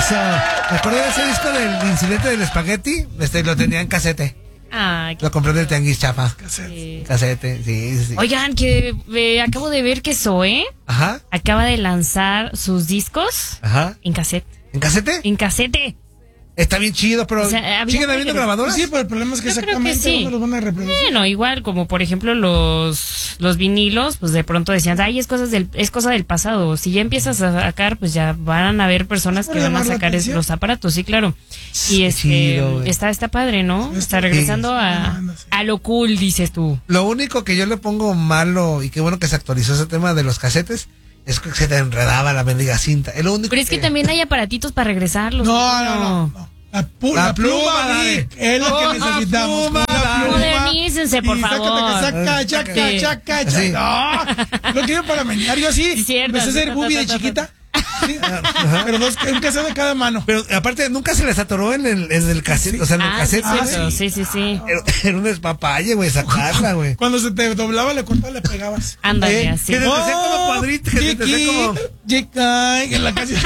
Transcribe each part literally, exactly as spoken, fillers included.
Eso. Me acuerdo de ese disco del incidente del espagueti. Este lo tenía en casete. Ah, lo compré del tianguis chafa. Sí. Casete, sí, sí, sí. Oigan, que eh, acabo de ver que Zoé Ajá. acaba de lanzar sus discos Ajá. en cassette. ¿En casete? En casete. Está bien chido, pero O sea, había ¿siguen habiendo que- grabadoras? Sí, pero el problema es que Yo creo exactamente que sí. ¿dónde los van a reproducir? Bueno, igual como por ejemplo los los vinilos, pues de pronto decían, ay, es cosas del es cosa del pasado. Si ya empiezas a sacar, pues ya van a haber personas Por que van a llamar la sacar es- atención. los aparatos, sí, claro. Y Qué este chido, güey. está está padre, ¿no? Sí, Está sí. regresando a, Sí, sí. a lo cool, dices tú. Lo único que yo le pongo malo, y qué bueno que se actualizó ese tema de los casetes, es que se te enredaba la mendiga cinta. Es lo único Pero es que también hay aparatitos para regresarlos. No, no, no. no. La, pu- La la pluma, pluma, dale. Vic, es lo que Oh, necesitamos. pluma, Con la dale. pluma. Modernícense, por Y sácate favor. que saca, chaca, Sí. chaca, Sí. chaca. No, lo quiero para menear. Yo así. Sí, cierto. Empecé a hacer boobie de chiquita. Sí, pero dos, un cassette de cada mano. Pero aparte, nunca se les atoró en el, en el cassette, o sea, en el Ah, sí, cassette. cierto. güey. sí, sí, sí. Era, era un despapalle, güey, sacarla, güey. Cuando se te doblaba, le cortabas, le pegabas. Ándale, Eh, así. que te hacía como cuadrito, que te hacía como... Chica, en la canción.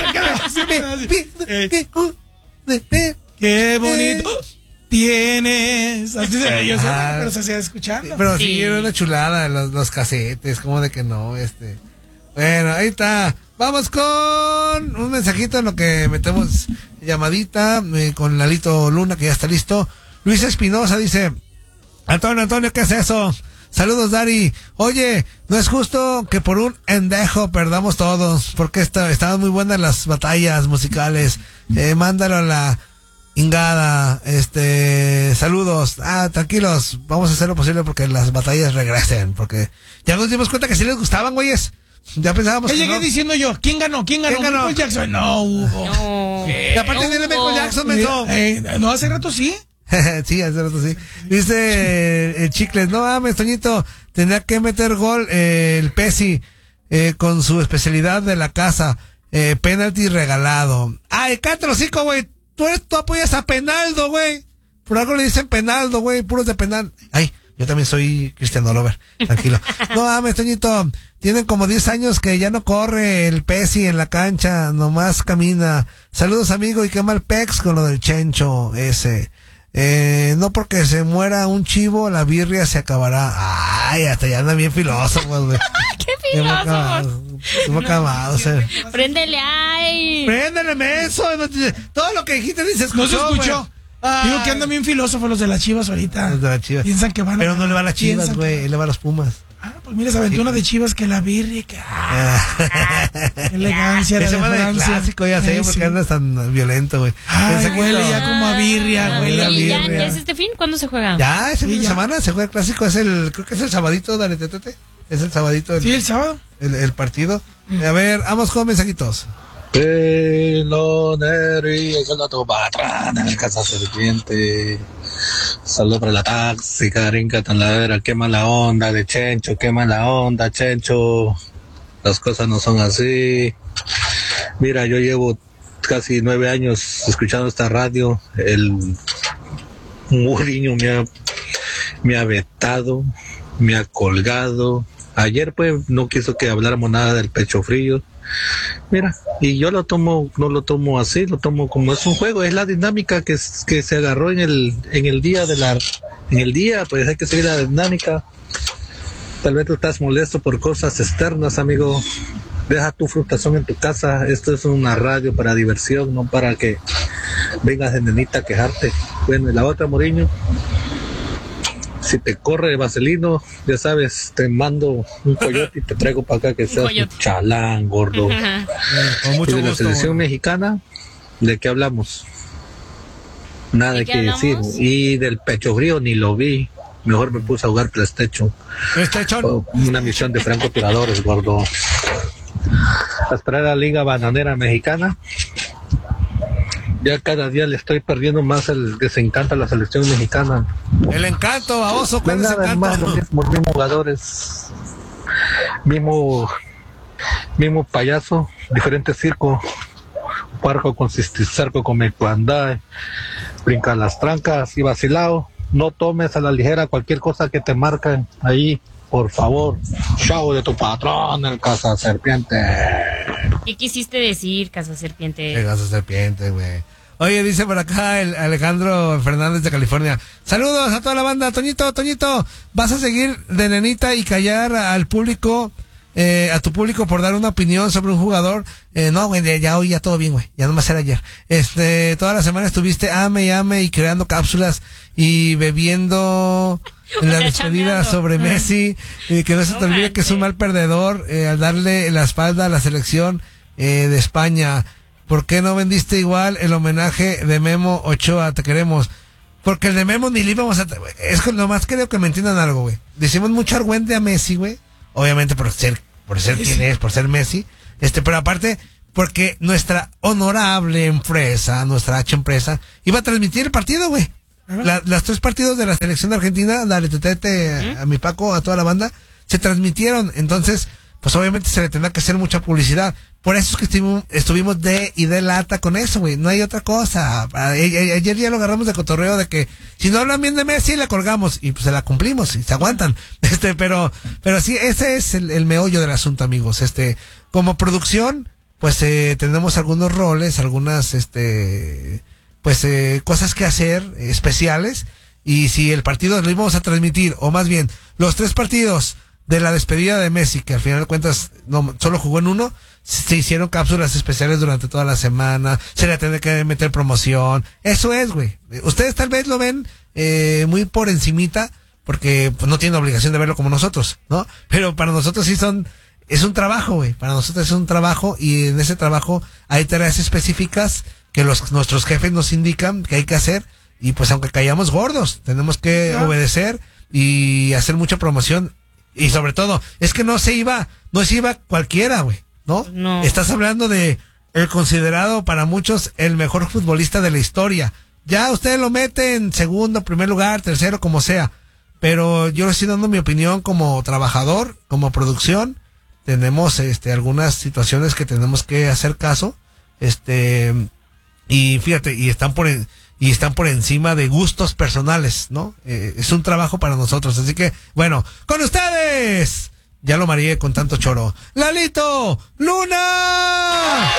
Eh, Qué bonito tienes. Así se veía, Ajá. pero se hacía escuchando. Pero sí, Sí. era una chulada los, los casetes, como de que no, este. Bueno, ahí está. Vamos con un mensajito en lo que metemos llamadita eh, con Lalito Luna, que ya está listo. Luis Espinosa dice, Antonio, Antonio, ¿qué es eso? Saludos, Dari. Oye, no es justo que por un endejo perdamos todos, porque esta, estaban muy buenas las batallas musicales. Eh, mándalo a la ingada, este, saludos. Ah, tranquilos, vamos a hacer lo posible porque las batallas regresen, porque ya nos dimos cuenta que sí les gustaban, güeyes. Ya pensábamos ¿Qué que llegué no. diciendo yo? ¿Quién ganó? ¿Quién ganó? ¿Quién ganó? Michael Jackson. No, Hugo. No. ¿Qué? Y aparte viene Michael Jackson, menso. Eh, eh, no, hace rato sí. Sí, hace rato sí. Dice eh, el Chicles, no mames, Toñito, tendría que meter gol eh, el Pesi eh, con su especialidad de la casa, eh, penalti regalado. Ay, cállate los hocico, güey. Tú, eres, tú apoyas a Penaldo, güey. Por algo le dicen Penaldo, güey, puros de penal. Ay, yo también soy Cristiano Lover, tranquilo. No mames, Toñito, tienen como diez años que ya no corre el Pesi en la cancha, nomás camina. Saludos, amigo, y qué mal pex con lo del Chencho ese. Eh, no porque se muera un chivo, la birria se acabará. Ay, hasta ya andan bien filósofos, güey. ¡Qué Qué filósofos! acabado, qué acabado, o sea. Préndele, ay. Préndele eso. no te- Todo lo que dijiste ni se escuchó. No se escuchó. güey. Ay. Digo que andan bien filósofos los de las Chivas ahorita. Los de las Chivas. Piensan que van a Pero no le va a las Chivas, piensan güey, que- él le va a los Pumas. Ah, pues mira, se aventó una de Chivas que la birria, que ah, qué elegancia, la Ese de va del Francia. clásico, ya sé, Eh, porque sí. andas tan violento, güey. Ay, Mensajito. huele ya como a birria, Ah, huele a ¿y ya, birria. ya es este fin? ¿Cuándo se juega? Ya, ese Sí, fin de ya. semana se juega el clásico, es el, creo que es el sabadito, dale, tetete. Es el sabadito, el, Sí, el sábado. el, el partido. A ver, vamos con mensajitos. Pelonería con la patrana en casa serpiente. Saludos para la taxi, carinca tan ladera, qué mala onda de Chencho, qué mala onda, Chencho. Las cosas no son así. Mira, yo llevo casi nueve años escuchando esta radio. El Muriño me ha, me ha vetado, me ha colgado. Ayer pues no quiso que habláramos nada del pecho frío. Mira, y yo lo tomo, no lo tomo así, lo tomo como es un juego, es la dinámica que, que se agarró en el, en el día de la, en el día, pues hay que seguir la dinámica. Tal vez tú estás molesto por cosas externas, amigo. Deja tu frustración en tu casa. Esto es una radio para diversión, no para que vengas de nenita a quejarte. Bueno, y la otra, Moriño, si te corre vaselino, ya sabes, te mando un coyote y te traigo para acá que seas un coyote. chalán, gordo. Ajá. Con Y mucho de la gusto. selección güey. mexicana, ¿de qué hablamos? Nada ¿De de qué qué decir. hablamos? Y del pecho frío ni lo vi. Mejor me puse a jugar PlayStation. PlayStation. Oh, una misión de francotiradores, gordo. A esperar a la Liga Bananera Mexicana. Ya cada día le estoy perdiendo más el desencanto a la selección mexicana. El encanto, baboso, ¿cuál es el Nada más, encanto? los mismos, mismos jugadores, mismo, mismo payaso, diferente circo, parco con cerco con mecuandá, brinca las trancas y vacilao. No tomes a la ligera cualquier cosa que te marcan ahí, por favor. Chau de tu patrón, el caza serpiente. ¿Qué quisiste decir, Casa Serpiente? El Casa Serpiente, güey. Oye, dice por acá el Alejandro Fernández de California. Saludos a toda la banda. Toñito, Toñito, ¿vas a seguir de nenita y callar al público, eh, a tu público por dar una opinión sobre un jugador? Eh, no, güey, ya hoy ya todo bien, güey. Ya nomás era ayer. Este, toda la semana estuviste ame y ame y creando cápsulas y bebiendo en la despedida sobre Messi. Y que no se te olvide que es un mal perdedor eh, al darle la espalda a la selección eh, de España. ¿Por qué no vendiste igual el homenaje de Memo Ochoa? Te queremos. Porque el de Memo ni le íbamos a... Es que nomás creo que me entiendan algo, güey. Decimos mucho argüente a Messi, güey. Obviamente por ser, por ser quien es, por ser Messi. Este, pero aparte, porque nuestra honorable empresa, nuestra H empresa, iba a transmitir el partido, güey. La, las tres partidos de la selección de Argentina, dale tetete a, a mi Paco, a toda la banda, se transmitieron. Entonces, pues obviamente se le tendrá que hacer mucha publicidad. Por eso es que estuvimos, estuvimos de y de lata con eso, güey. No hay otra cosa. Ayer ya lo agarramos de cotorreo de que si no hablan bien de Messi, la colgamos. Y pues se la cumplimos y se aguantan. Este, pero, pero sí, ese es el, el meollo del asunto, amigos. Este, como producción, pues eh, tenemos algunos roles, algunas, este, pues eh, cosas que hacer especiales. Y si el partido lo íbamos a transmitir, o más bien, los tres partidos de la despedida de Messi, que al final de cuentas no, solo jugó en uno, se hicieron cápsulas especiales durante toda la semana, se le tiene que meter promoción. Eso es, güey. Ustedes tal vez lo ven eh, muy por encimita, porque pues, no tienen obligación de verlo como nosotros, ¿no? Pero para nosotros sí son, es un trabajo, güey. Para nosotros es un trabajo, y en ese trabajo hay tareas específicas que los nuestros jefes nos indican que hay que hacer, y pues aunque caigamos gordos, tenemos que ¿no? obedecer y hacer mucha promoción. Y sobre todo, es que no se iba, no se iba cualquiera, güey, ¿no? No. Estás hablando de el considerado para muchos el mejor futbolista de la historia. Ya usted lo mete en segundo, primer lugar, tercero, como sea. Pero yo le estoy dando mi opinión como trabajador, como producción. Tenemos este algunas situaciones que tenemos que hacer caso. Este, y fíjate, y están por en, y están por encima de gustos personales, ¿no? Eh, es un trabajo para nosotros, así que, bueno, con ustedes, ya lo mareé con tanto choro, ¡Lalito Luna!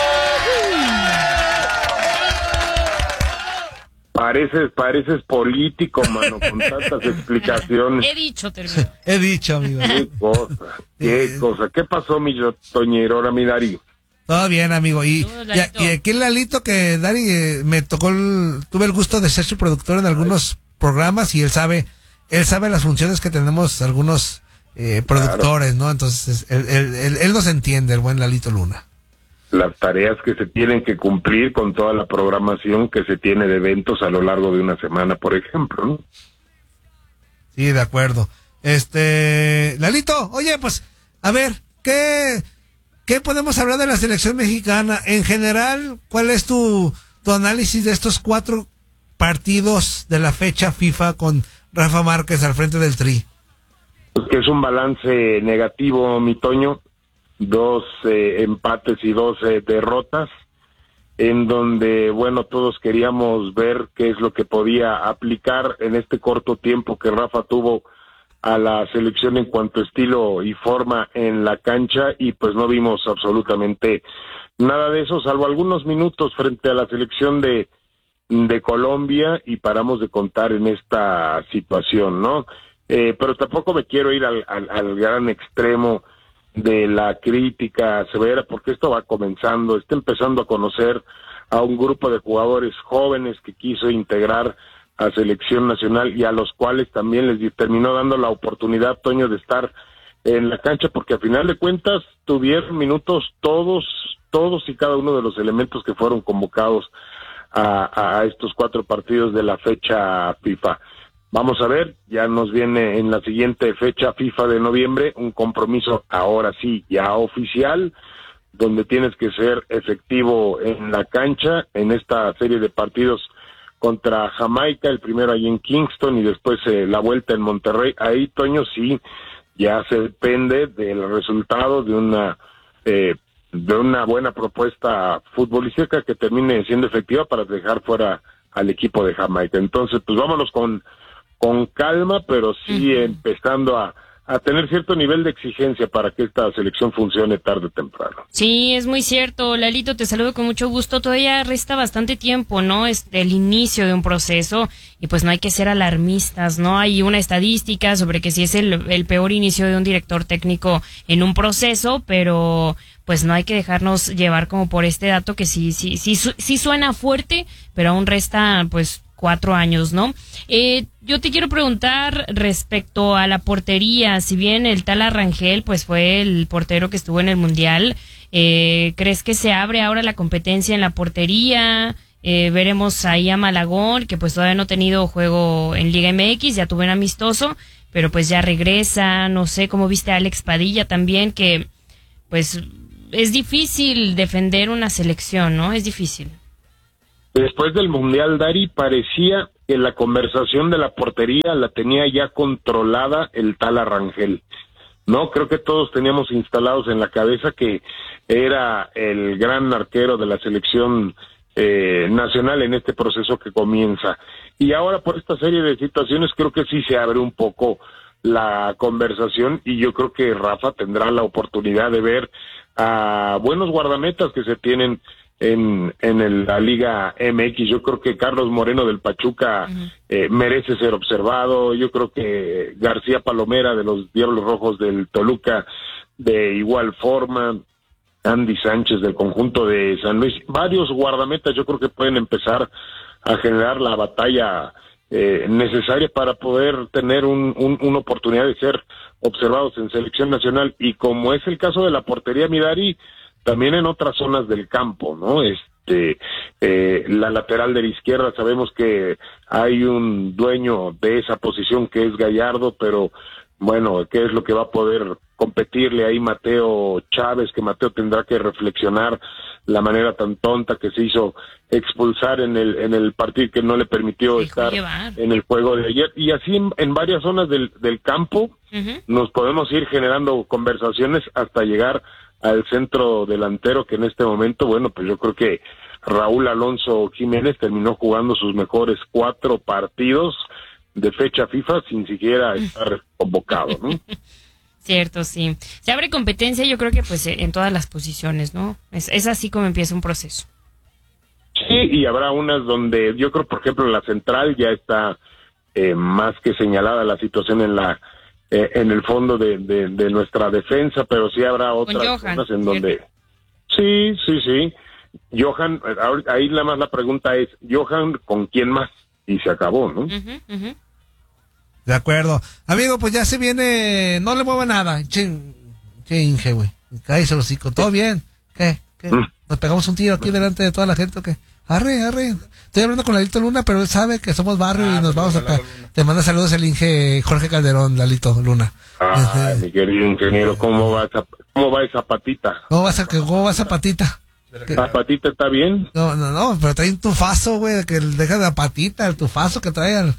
Pareces, pareces político, mano, con tantas explicaciones. He dicho, termino. He dicho, amigo. Qué cosa, qué eh, cosa. ¿Qué pasó, mi Toñero, ahora mi Dari? Todo bien, amigo. Y, y, y aquí el Lalito que Dari eh, me tocó, el, tuve el gusto de ser su productor en algunos programas y él sabe, él sabe las funciones que tenemos algunos eh, productores, claro. ¿no? Entonces, él, él, él, él nos entiende, el buen Lalito Luna. Las tareas que se tienen que cumplir con toda la programación que se tiene de eventos a lo largo de una semana, por ejemplo, ¿no? Sí, de acuerdo. Este, Lalito, oye, pues, a ver, ¿qué... ¿Qué podemos hablar de la selección mexicana? En general, ¿cuál es tu, tu análisis de estos cuatro partidos de la fecha FIFA con Rafa Márquez al frente del Tri? Pues que es un balance negativo, mi Toño. Dos eh, empates y dos eh, derrotas, en donde, bueno, todos queríamos ver qué es lo que podía aplicar en este corto tiempo que Rafa tuvo a la selección en cuanto a estilo y forma en la cancha, y pues no vimos absolutamente nada de eso, salvo algunos minutos frente a la selección de, de Colombia, y paramos de contar en esta situación, ¿no? Eh, pero tampoco me quiero ir al, al, al gran extremo de la crítica severa, porque esto va comenzando, está empezando a conocer a un grupo de jugadores jóvenes que quiso integrar a selección nacional y a los cuales también les terminó dando la oportunidad, Toño, de estar en la cancha, porque a final de cuentas tuvieron minutos todos, todos y cada uno de los elementos que fueron convocados a, a estos cuatro partidos de la fecha FIFA. Vamos a ver, ya nos viene en la siguiente fecha FIFA de noviembre un compromiso, ahora sí, ya oficial, donde tienes que ser efectivo en la cancha en esta serie de partidos contra Jamaica, el primero ahí en Kingston y después eh, la vuelta en Monterrey. Ahí, Toño, sí, ya se depende del resultado de una eh, de una buena propuesta futbolística que termine siendo efectiva para dejar fuera al equipo de Jamaica. Entonces, pues vámonos con con calma, pero sí uh-huh. empezando a, a tener cierto nivel de exigencia para que esta selección funcione tarde o temprano. Sí, es muy cierto. Lalito, te saludo con mucho gusto. Todavía resta bastante tiempo, ¿no? Es el inicio de un proceso y pues no hay que ser alarmistas, ¿no? Hay una estadística sobre que sí es el, el peor inicio de un director técnico en un proceso, pero pues no hay que dejarnos llevar como por este dato que sí, sí, sí, sí suena fuerte, pero aún resta pues cuatro años, ¿no? Eh, yo te quiero preguntar respecto a la portería, si bien el Tala Rangel pues fue el portero que estuvo en el Mundial, eh, ¿crees que se abre ahora la competencia en la portería? Eh, veremos ahí a Malagón, que pues todavía no ha tenido juego en Liga M X, ya tuvo un amistoso, pero pues ya regresa, no sé, cómo viste a Alex Padilla también, que pues es difícil defender una selección, ¿no? Es difícil. Después del Mundial, Dari, parecía que la conversación de la portería la tenía ya controlada el Tala Rangel. No, creo que todos teníamos instalados en la cabeza que era el gran arquero de la selección eh, nacional en este proceso que comienza. Y ahora por esta serie de situaciones creo que sí se abre un poco la conversación y yo creo que Rafa tendrá la oportunidad de ver a buenos guardametas que se tienen en en el, la Liga M X. Yo creo que Carlos Moreno del Pachuca uh-huh. eh, merece ser observado. Yo creo que García Palomera de los Diablos Rojos del Toluca de igual forma, Andy Sánchez del conjunto de San Luis, varios guardametas yo creo que pueden empezar a generar la batalla eh, necesaria para poder tener un, un, una oportunidad de ser observados en selección nacional, y como es el caso de la portería, Midari, también en otras zonas del campo, ¿no? Este, eh, la lateral de la izquierda, sabemos que hay un dueño de esa posición que es Gallardo, pero bueno, ¿qué es lo que va a poder competirle ahí Mateo Chávez? Que Mateo tendrá que reflexionar la manera tan tonta que se hizo expulsar en el en el partido que no le permitió Dijo estar llevar. en el juego de ayer, y así en, en varias zonas del, del campo uh-huh. nos podemos ir generando conversaciones hasta llegar al centro delantero, que en este momento, bueno, pues yo creo que Raúl Alonso Jiménez terminó jugando sus mejores cuatro partidos de fecha FIFA sin siquiera estar convocado, ¿no? Cierto, sí. Se abre competencia, yo creo que pues en todas las posiciones, ¿no? Es, es así como empieza un proceso. Sí, y habrá unas donde yo creo, por ejemplo, en la central ya está eh, más que señalada la situación en la eh, en el fondo de, de, de nuestra defensa, pero sí habrá otras Johan, zonas en donde... Sí, sí, sí. Johan, ahí nada más la pregunta es, ¿Johan con quién más? Y se acabó, ¿no? Uh-huh, uh-huh. De acuerdo. Amigo, pues ya se viene, no le mueva nada. Chin, chinge, güey. Cállese el hocico. ¿Todo bien? ¿Qué? ¿Qué? Mm. ¿Nos pegamos un tiro aquí delante de toda la gente o qué? Arre, arre. Estoy hablando con Lalito Luna, pero él sabe que somos barrio ah, y nos vamos a... Te manda saludos el Inge Jorge Calderón, Lalito Luna. Ah, este... mi querido ingeniero, ¿cómo va esa, cómo va esa patita? ¿Cómo va esa, cómo va esa patita? ¿La patita está bien? No, no, no, pero trae un tufazo, güey, que deja la patita, el tufazo que trae al...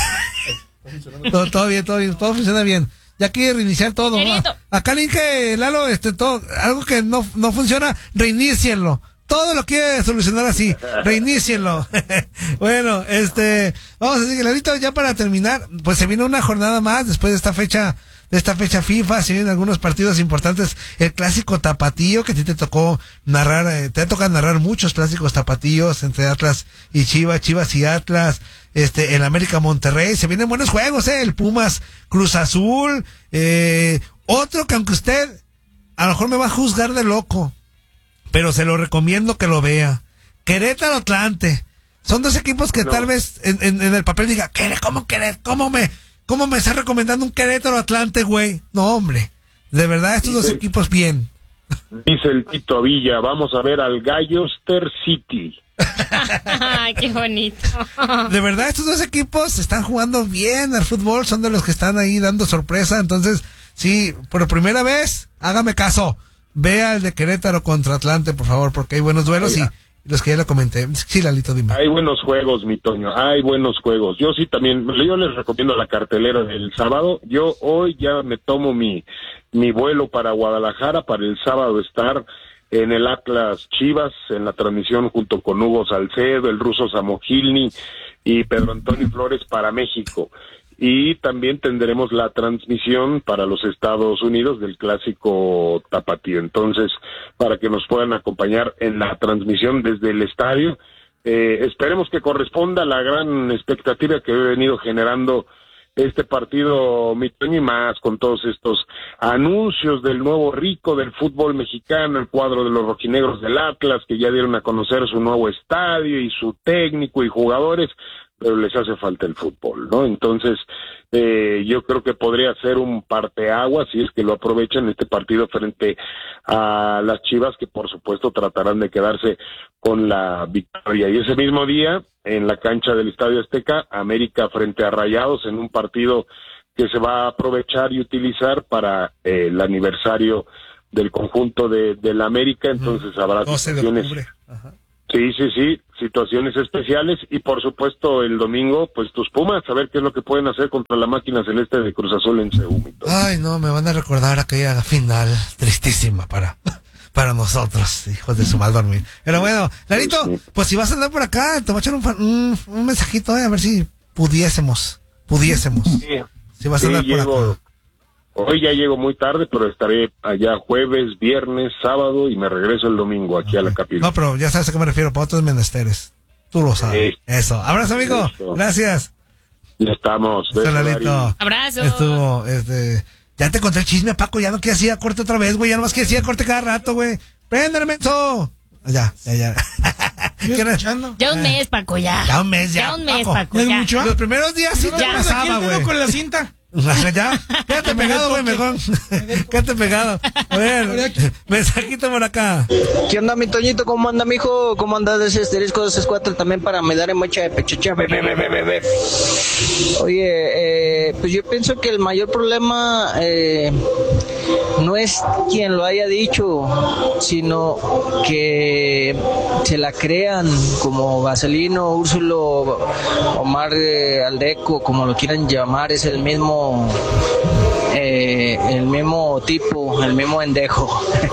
todo, todo bien, todo bien, todo funciona bien. Ya quiere reiniciar todo. ¿No? Acá el Inge, Lalo, este, todo, algo que no, no funciona, reinícienlo. Todo lo quiere solucionar así, reinícienlo. Bueno, este, vamos a decir, Lalito, ya para terminar, pues se viene una jornada más después de esta fecha, de esta fecha FIFA, se vienen algunos partidos importantes, el clásico tapatío, que a ti te tocó narrar, eh, te toca narrar muchos clásicos tapatíos entre Atlas y Chivas, Chivas y Atlas, este, el América Monterrey, se vienen buenos juegos, eh, el Pumas Cruz Azul, eh, otro que aunque usted a lo mejor me va a juzgar de loco, pero se lo recomiendo que lo vea. Querétaro Atlante. Son dos equipos que no. tal vez en, en, en el papel diga, ¿qué? ¿Cómo Querétaro? ¿Cómo me, cómo me está recomendando un Querétaro Atlante, güey? No, hombre. De verdad, estos dice, dos equipos bien. Dice el Tito Villa, vamos a ver al Galloster City. Qué bonito. De verdad, estos dos equipos están jugando bien al fútbol, son de los que están ahí dando sorpresa. Entonces, sí, por primera vez, hágame caso. Vea el de Querétaro contra Atlante, por favor, porque hay buenos duelos. Oiga. Y los que ya lo comenté. Sí, Lalito, dime. Hay buenos juegos, mi Toño, hay buenos juegos. Yo sí también, yo les recomiendo la cartelera del sábado. Yo hoy ya me tomo mi, mi vuelo para Guadalajara para el sábado estar en el Atlas Chivas, en la transmisión junto con Hugo Salcedo, el ruso Samogilny y Pedro Antonio Flores para México. y también tendremos la transmisión para los Estados Unidos del clásico tapatío. Entonces, para que nos puedan acompañar en la transmisión desde el estadio, eh, esperemos que corresponda a la gran expectativa que he venido generando este partido, mi Toño, y más con todos estos anuncios del nuevo rico del fútbol mexicano, el cuadro de los rojinegros del Atlas, que ya dieron a conocer su nuevo estadio y su técnico y jugadores, pero les hace falta el fútbol, ¿no? Entonces, eh, yo creo que podría ser un parteaguas si es que lo aprovechan este partido frente a las Chivas, que por supuesto tratarán de quedarse con la victoria. Y ese mismo día, en la cancha del Estadio Azteca, América frente a Rayados, en un partido que se va a aprovechar y utilizar para eh, el aniversario del conjunto de, de la América, entonces habrá situaciones... Sí, sí, sí, situaciones especiales, y por supuesto el domingo, pues tus Pumas, a ver qué es lo que pueden hacer contra la máquina celeste de Cruz Azul en C U. Ay, no, me van a recordar aquella final tristísima para... para nosotros, hijos de su mal dormir. Pero bueno, Larito, pues si vas a andar por acá, te voy a echar un, un, un mensajito, eh, a ver si pudiésemos, pudiésemos. Sí, si vas a andar sí, por llego, acá. Hoy ya llego muy tarde, pero estaré allá jueves, viernes, sábado, y me regreso el domingo aquí okay. a la capital. No, pero ya sabes a qué me refiero, para otros menesteres. Tú lo sabes. Sí. Eso. Abrazo, amigo. Eso. Gracias. Ya estamos. Beso, Larito. Abrazo. Estuvo, este... Ya te conté el chisme, Paco, ya no que hacía corte otra vez, güey, ya nomás que hacía corte cada rato, güey. ¡Préndeme menso! Ya, ya, ya. ¿Qué escuchando? Ya un mes, Paco, ya. Ya un mes, ya. Ya un mes, Paco. Paco, ya. Mucho? Los primeros días sí te pasaba, güey. con la cinta? Ya, quédate pegado, güey, mejor. Quédate pegado. A ver, mensajito por acá. ¿Qué onda, mi Toñito? ¿Cómo anda, mijo? ¿Cómo anda ese asterisco dos tres cuatro también para me dar en mocha de pechocha? Oye, eh, pues yo pienso que el mayor problema eh, no es quien lo haya dicho, sino que se la crean, como Vaselino, Úrsulo, Omar eh, Aldeco, como lo quieran llamar, es el mismo eh, el mismo tipo, el mismo endejo.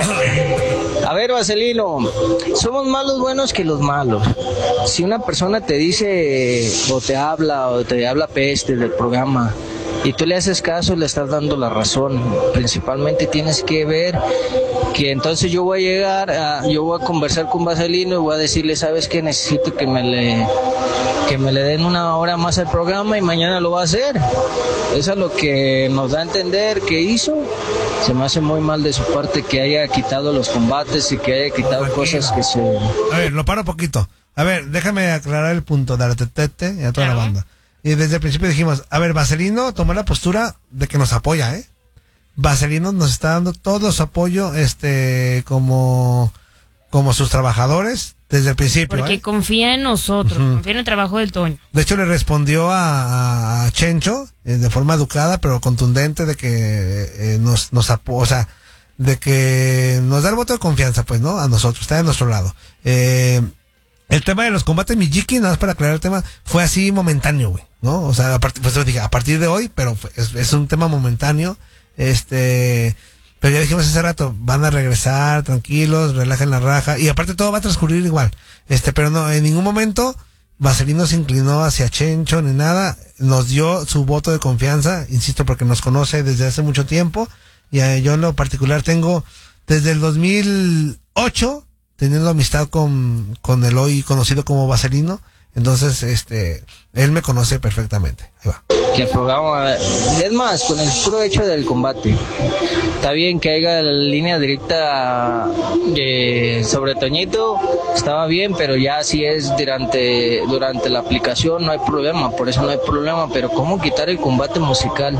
A ver, Vaselino, somos más los buenos que los malos. Si una persona te dice o te habla o te habla peste del programa y tú le haces caso, le estás dando la razón. Principalmente tienes que ver que entonces yo voy a llegar, a, yo voy a conversar con Vaselino y voy a decirle, ¿sabes qué? Necesito que me le que me le den una hora más al programa y mañana lo va a hacer. Eso es lo que nos da a entender que hizo. Se me hace muy mal de su parte que haya quitado los combates y que haya quitado no, cosas que se... A ver, lo paro un poquito. A ver, déjame aclarar el punto de Artetete y a toda claro. la banda. Y desde el principio dijimos, a ver, Vaselino tomó la postura de que nos apoya, ¿eh? Vaselino nos está dando todo su apoyo, este, como, como sus trabajadores, desde el principio. Porque ¿eh? confía en nosotros, uh-huh. confía en el trabajo del Toño. De hecho, le respondió a, a Chencho, eh, de forma educada, pero contundente, de que eh, nos, nos apoya, o sea, de que nos da el voto de confianza, pues, ¿no? A nosotros, está de nuestro lado. Eh, el tema de los combates Mijiki, nada más para aclarar el tema, fue así momentáneo, güey, ¿no? O sea, a partir, pues, dije, a partir de hoy, pero es, es un tema momentáneo. Este, pero ya dijimos hace rato, van a regresar tranquilos, relajen la raja, y aparte todo va a transcurrir igual, este, pero no, en ningún momento Vaselino se inclinó hacia Chencho ni nada, nos dio su voto de confianza, insisto, porque nos conoce desde hace mucho tiempo, y eh, yo en lo particular tengo desde el dos mil ocho teniendo amistad con, con el hoy conocido como Vaselino. Entonces, este, él me conoce perfectamente. Ahí va. Que el programa, es más, con el puro hecho del combate, está bien que haya la línea directa eh, sobre Toñito, estaba bien, pero ya si es durante durante la aplicación no hay problema, por eso no hay problema, pero ¿cómo quitar el combate musical?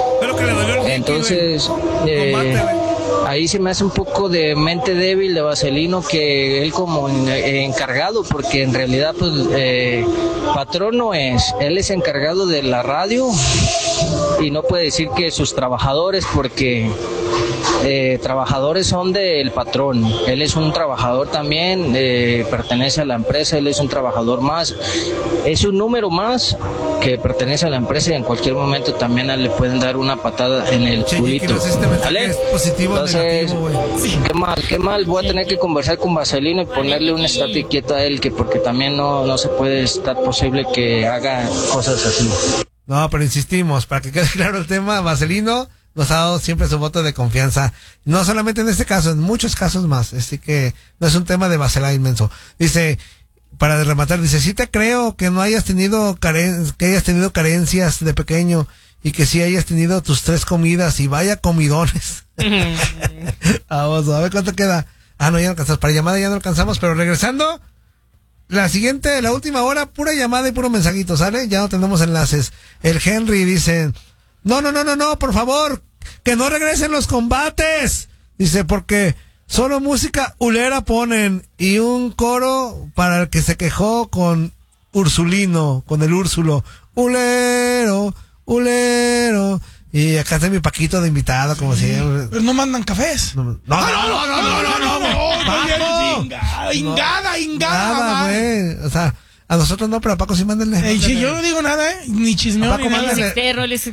Entonces, eh, ahí se me hace un poco de mente débil de Vaselino, que él como encargado, porque en realidad pues eh, patrón no es, él es encargado de la radio y no puede decir que sus trabajadores, porque eh, trabajadores son del patrón, él es un trabajador también, eh, pertenece a la empresa, él es un trabajador más, es un número más que pertenece a la empresa y en cualquier momento también le pueden dar una patada en el sí, culito. ¿Vale? Es positivo, entonces, negativo, qué mal, qué mal, voy a tener que conversar con Vaselino y ponerle un estate quieto a él, que porque también no, no se puede estar posible que haga cosas así. No, pero insistimos, para que quede claro el tema, Vaselino nos ha dado siempre su voto de confianza. No solamente en este caso, en muchos casos más. Así que no es un tema de Vaselina inmenso. Dice, para rematar, dice, sí te creo que no hayas tenido caren que hayas tenido carencias de pequeño y que sí hayas tenido tus tres comidas y vaya comidones. Vamos, a ver cuánto queda. Ah, no, ya no alcanzamos. Para llamada ya no alcanzamos, pero regresando, la siguiente, la última hora, pura llamada y puro mensajito, ¿sale? Ya no tenemos enlaces. El Henry dice, no, no, no, no, no, por favor, que no regresen los combates. Dice, porque solo música ulera ponen y un coro para el que se quejó con Ursulino, con el Úrsulo. Ulero, ulero. Y acá está mi Paquito de invitado, como sí, siempre. Pero no mandan cafés. No, no, no, no, no, no, no, no, no, Paco. Ingada, ingada, ingada. Nada, güey. O sea, a nosotros no, pero a Paco sí mándenle. Ey, sí, yo no digo nada, ¿eh? Ni chismeo A Paco ni nada. mándale. Externo, les